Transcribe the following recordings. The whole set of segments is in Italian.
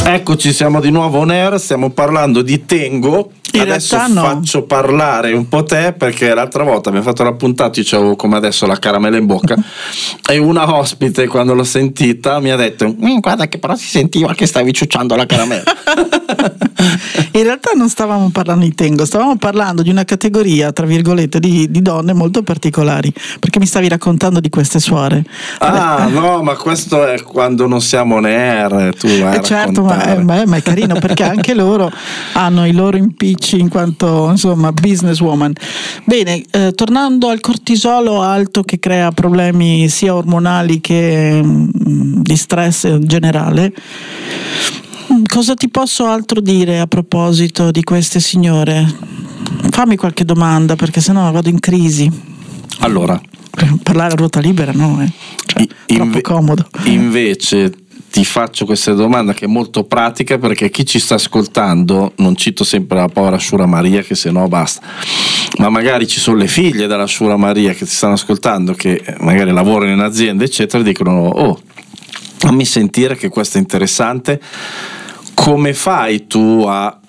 Eccoci, siamo di nuovo on air, stiamo parlando di Tengo. Adesso faccio parlare un po' te, perché l'altra volta abbiamo fatto la puntata, io c'avevo come adesso la caramella in bocca e una ospite, quando l'ho sentita, mi ha detto guarda che però si sentiva che stavi ciucciando la caramella. In realtà non stavamo parlando di Tengo, stavamo parlando di una categoria, tra virgolette, di donne molto particolari, perché mi stavi raccontando di queste suore. No, ma questo è quando non siamo on air, tu vai certo, ma è carino, perché anche loro hanno i loro impicci in quanto, insomma, businesswoman. Bene, tornando al cortisolo alto, che crea problemi sia ormonali che di stress in generale, cosa ti posso altro dire a proposito di queste signore? Fammi qualche domanda, perché sennò vado in crisi. Allora, parlare a ruota libera no, troppo comodo. Invece ti faccio questa domanda che è molto pratica, perché chi ci sta ascoltando, non cito sempre la povera Shura Maria, che se no basta, ma magari ci sono le figlie della Shura Maria che ti stanno ascoltando, che magari lavorano in azienda eccetera, e dicono fammi sentire che questo è interessante. Come fai tu a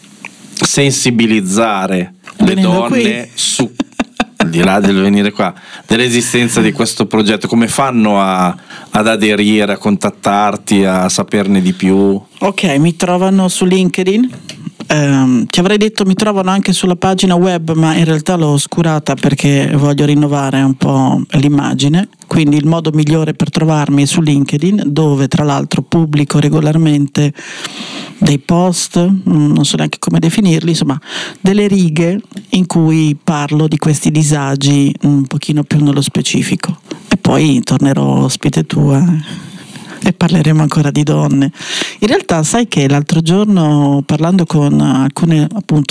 sensibilizzare le donne su, al di là del venire qua, dell'esistenza di questo progetto? Come fanno ad aderire, a contattarti, a saperne di più? Ok, mi trovano su LinkedIn. Ti avrei detto mi trovano anche sulla pagina web, ma in realtà l'ho oscurata perché voglio rinnovare un po' l'immagine, quindi il modo migliore per trovarmi è su LinkedIn, dove tra l'altro pubblico regolarmente dei post, non so neanche come definirli, insomma delle righe in cui parlo di questi disagi un pochino più nello specifico, e poi tornerò ospite tua e parleremo ancora di donne. In realtà sai che l'altro giorno, parlando con alcune appunto